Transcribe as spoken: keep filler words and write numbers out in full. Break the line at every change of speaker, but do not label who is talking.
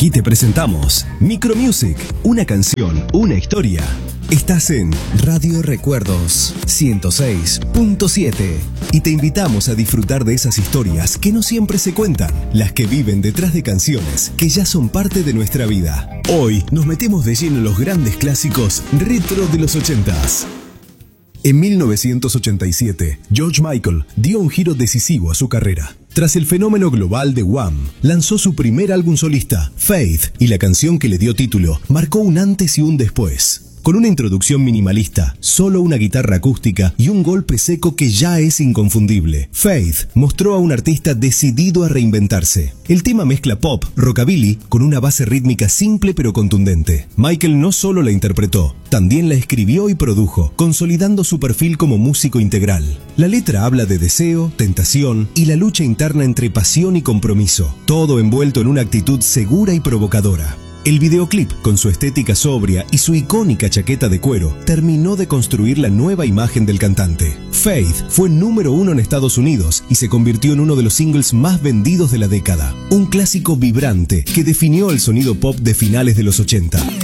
Aquí te presentamos Micro Music, una canción, una historia. Estás en Radio Recuerdos ciento seis punto siete y te invitamos a disfrutar de esas historias que no siempre se cuentan, las que viven detrás de canciones que ya son parte de nuestra vida. Hoy nos metemos de lleno en los grandes clásicos retro de los ochentas. En mil novecientos ochenta y siete, George Michael dio un giro decisivo a su carrera. Tras el fenómeno global de Wham, lanzó su primer álbum solista, Faith, y la canción que le dio título marcó un antes y un después. Con una introducción minimalista, solo una guitarra acústica y un golpe seco que ya es inconfundible, Faith mostró a un artista decidido a reinventarse. El tema mezcla pop, rockabilly, con una base rítmica simple pero contundente. Michael no solo la interpretó, también la escribió y produjo, consolidando su perfil como músico integral. La letra habla de deseo, tentación y la lucha interna entre pasión y compromiso, todo envuelto en una actitud segura y provocadora. El videoclip, con su estética sobria y su icónica chaqueta de cuero, terminó de construir la nueva imagen del cantante. Faith fue número uno en Estados Unidos y se convirtió en uno de los singles más vendidos de la década. Un clásico vibrante que definió el sonido pop de finales de los ochenta.